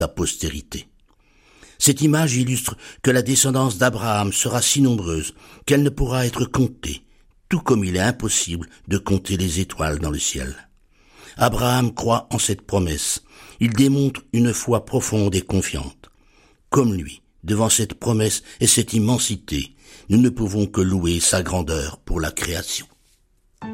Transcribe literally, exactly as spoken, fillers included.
sa postérité. Cette image illustre que la descendance d'Abraham sera si nombreuse qu'elle ne pourra être comptée, tout comme il est impossible de compter les étoiles dans le ciel. Abraham croit en cette promesse. Il démontre une foi profonde et confiante. Comme lui, devant cette promesse et cette immensité, nous ne pouvons que louer sa grandeur pour la création.